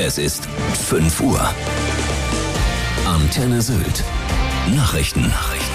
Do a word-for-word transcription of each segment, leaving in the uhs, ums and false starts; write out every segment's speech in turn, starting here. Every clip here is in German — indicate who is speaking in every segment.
Speaker 1: Es ist fünf Uhr. Antenne Sylt. Nachrichten. Nachrichten.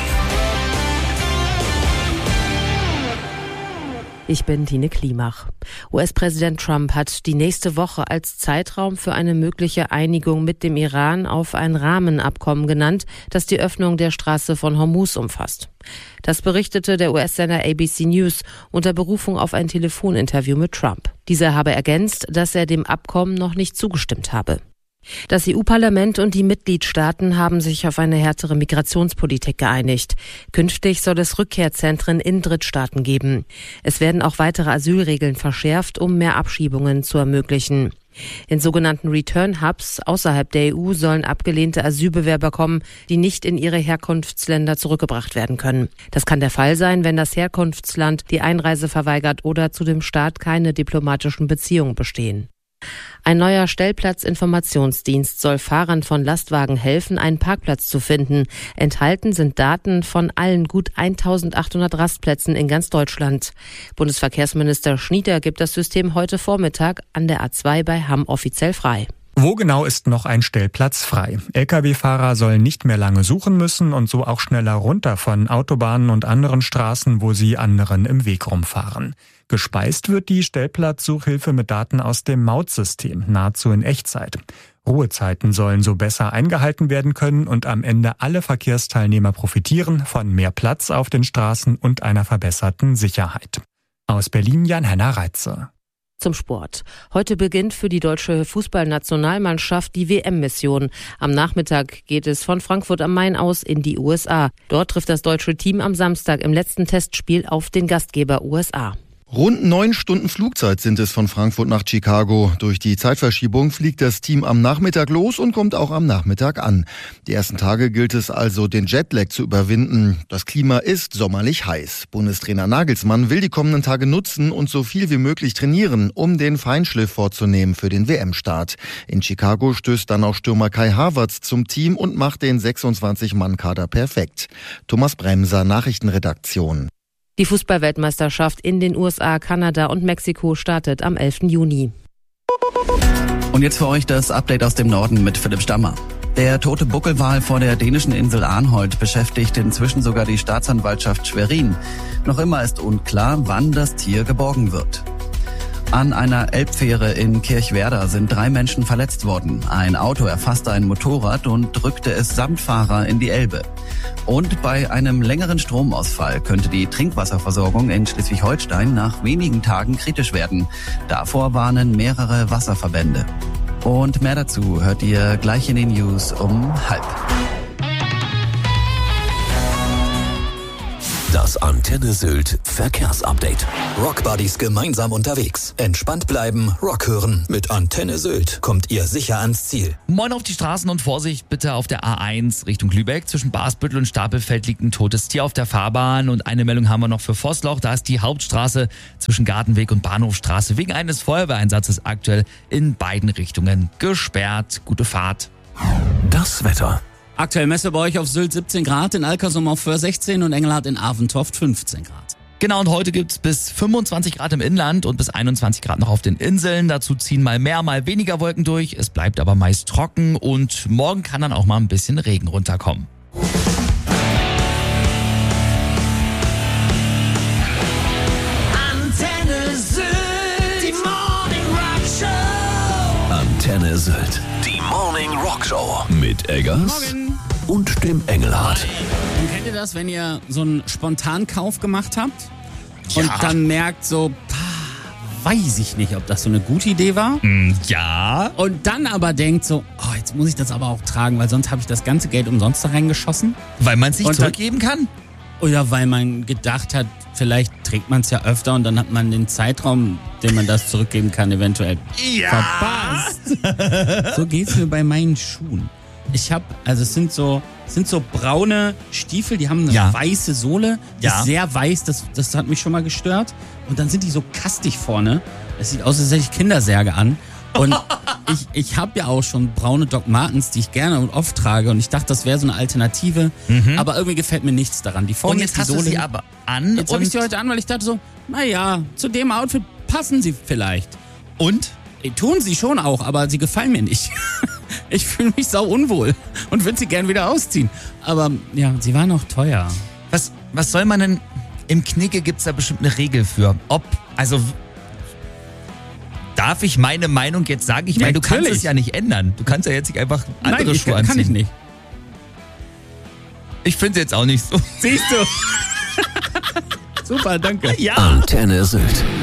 Speaker 2: Ich bin Tine Klimach. U S-Präsident Trump hat die nächste Woche als Zeitraum für eine mögliche Einigung mit dem Iran auf ein Rahmenabkommen genannt, das die Öffnung der Straße von Hormuz umfasst. Das berichtete der U S-Sender A B C News unter Berufung auf ein Telefoninterview mit Trump. Dieser habe ergänzt, dass er dem Abkommen noch nicht zugestimmt habe. Das E U-Parlament und die Mitgliedstaaten haben sich auf eine härtere Migrationspolitik geeinigt. Künftig soll es Rückkehrzentren in Drittstaaten geben. Es werden auch weitere Asylregeln verschärft, um mehr Abschiebungen zu ermöglichen. In sogenannten Return-Hubs außerhalb der E U sollen abgelehnte Asylbewerber kommen, die nicht in ihre Herkunftsländer zurückgebracht werden können. Das kann der Fall sein, wenn das Herkunftsland die Einreise verweigert oder zu dem Staat keine diplomatischen Beziehungen bestehen. Ein neuer Stellplatzinformationsdienst soll Fahrern von Lastwagen helfen, einen Parkplatz zu finden. Enthalten sind Daten von allen gut eintausendachthundert Rastplätzen in ganz Deutschland. Bundesverkehrsminister Schnieder gibt das System heute Vormittag an der A zwei bei Hamm offiziell frei.
Speaker 3: Wo genau ist noch ein Stellplatz frei? L K W-Fahrer sollen nicht mehr lange suchen müssen und so auch schneller runter von Autobahnen und anderen Straßen, wo sie anderen im Weg rumfahren. Gespeist wird die Stellplatzsuchhilfe mit Daten aus dem Mautsystem, nahezu in Echtzeit. Ruhezeiten sollen so besser eingehalten werden können und am Ende alle Verkehrsteilnehmer profitieren von mehr Platz auf den Straßen und einer verbesserten Sicherheit. Aus Berlin Jan-Henner Reitze.
Speaker 2: Zum Sport. Heute beginnt für die deutsche Fußballnationalmannschaft die W M-Mission. Am Nachmittag geht es von Frankfurt am Main aus in die U S A. Dort trifft das deutsche Team am Samstag im letzten Testspiel auf den Gastgeber U S A.
Speaker 4: Rund neun Stunden Flugzeit sind es von Frankfurt nach Chicago. Durch die Zeitverschiebung fliegt das Team am Nachmittag los und kommt auch am Nachmittag an. Die ersten Tage gilt es also, den Jetlag zu überwinden. Das Klima ist sommerlich heiß. Bundestrainer Nagelsmann will die kommenden Tage nutzen und so viel wie möglich trainieren, um den Feinschliff vorzunehmen für den W M-Start. In Chicago stößt dann auch Stürmer Kai Havertz zum Team und macht den sechsundzwanzig-Mann-Kader perfekt. Thomas Bremser, Nachrichtenredaktion.
Speaker 2: Die Fußballweltmeisterschaft in den U S A, Kanada und Mexiko startet am elften Juni.
Speaker 5: Und jetzt für euch das Update aus dem Norden mit Philipp Stammer. Der tote Buckelwal vor der dänischen Insel Arnholt beschäftigt inzwischen sogar die Staatsanwaltschaft Schwerin. Noch immer ist unklar, wann das Tier geborgen wird. An einer Elbfähre in Kirchwerder sind drei Menschen verletzt worden. Ein Auto erfasste ein Motorrad und drückte es samt Fahrer in die Elbe. Und bei einem längeren Stromausfall könnte die Trinkwasserversorgung in Schleswig-Holstein nach wenigen Tagen kritisch werden. Davor warnen mehrere Wasserverbände. Und mehr dazu hört ihr gleich in den News um halb.
Speaker 1: Das Antenne Sylt Verkehrsupdate. Rockbuddies gemeinsam unterwegs. Entspannt bleiben, Rock hören. Mit Antenne Sylt kommt ihr sicher ans Ziel.
Speaker 6: Moin auf die Straßen und Vorsicht bitte auf der A eins Richtung Lübeck. Zwischen Basbüttel und Stapelfeld liegt ein totes Tier auf der Fahrbahn. Und eine Meldung haben wir noch für Vossloch. Da ist die Hauptstraße zwischen Gartenweg und Bahnhofstraße wegen eines Feuerwehreinsatzes aktuell in beiden Richtungen gesperrt. Gute Fahrt.
Speaker 1: Das Wetter.
Speaker 7: Aktuell Messe bei euch auf Sylt siebzehn Grad, in Alkersum auf Föhr sechzehn und Engelhardt in Aventoft fünfzehn Grad.
Speaker 6: Genau, und heute gibt's bis fünfundzwanzig Grad im Inland und bis einundzwanzig Grad noch auf den Inseln. Dazu ziehen mal mehr, mal weniger Wolken durch. Es bleibt aber meist trocken und morgen kann dann auch mal ein bisschen Regen runterkommen.
Speaker 1: Antenne Sylt, die Morning Rock Show. Antenne Sylt, die Morning Rock Show. Mit Eggers
Speaker 7: Morgen.
Speaker 1: Und dem Engelhardt.
Speaker 7: Und kennt ihr das, wenn ihr so einen Spontankauf gemacht habt
Speaker 6: Ja.
Speaker 7: und dann merkt so, pah, weiß ich nicht, ob das so eine gute Idee war?
Speaker 6: Ja.
Speaker 7: Und dann aber denkt so, oh, jetzt muss ich das aber auch tragen, weil sonst habe ich das ganze Geld umsonst da reingeschossen.
Speaker 6: Weil man es nicht
Speaker 7: Und dann-
Speaker 6: zurückgeben kann?
Speaker 7: Oder weil man gedacht hat, vielleicht trägt man es ja öfter und dann hat man den Zeitraum, den man das zurückgeben kann, eventuell verpasst. So geht's mir bei meinen Schuhen. Ich habe, also es sind so, es sind so braune Stiefel, die haben eine
Speaker 6: Ja.
Speaker 7: weiße Sohle, die
Speaker 6: Ja.
Speaker 7: ist sehr weiß, das, das hat mich schon mal gestört. Und dann sind die so kastig vorne. Es sieht aus, als hätte ich Kindersärge an. Und ich, ich habe ja auch schon braune Doc Martens, die ich gerne und oft trage. Und ich dachte, das wäre so eine Alternative. Aber irgendwie gefällt mir nichts daran. Die vorne
Speaker 6: Und jetzt
Speaker 7: ist die
Speaker 6: hast du
Speaker 7: Sohle.
Speaker 6: sie aber an.
Speaker 7: Jetzt habe ich
Speaker 6: und,
Speaker 7: sie heute an, weil ich dachte so, naja, zu dem Outfit passen sie vielleicht.
Speaker 6: und?
Speaker 7: Tun sie schon auch, aber sie gefallen mir nicht. Ich fühle mich sau unwohl und würde sie gern wieder ausziehen. Aber ja, sie waren auch teuer.
Speaker 6: Was, was soll man denn... Im Knicke gibt's da bestimmt eine Regel für. Ob, also... Darf ich meine Meinung jetzt sagen? Ich meine, du kannst es ja nicht ändern. Du kannst ja jetzt nicht einfach andere
Speaker 7: Nein, ich,
Speaker 6: Schuhe anziehen.
Speaker 7: kann ich nicht.
Speaker 6: Ich finde es jetzt auch nicht so.
Speaker 7: Siehst du? Super, danke.
Speaker 6: Ja.
Speaker 1: Antenne Sylt.